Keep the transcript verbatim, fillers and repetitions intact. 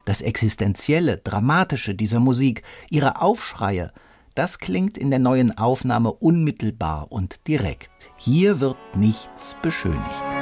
Das Existenzielle, Dramatische dieser Musik, ihre Aufschreie, das klingt in der neuen Aufnahme unmittelbar und direkt. Hier wird nichts beschönigt.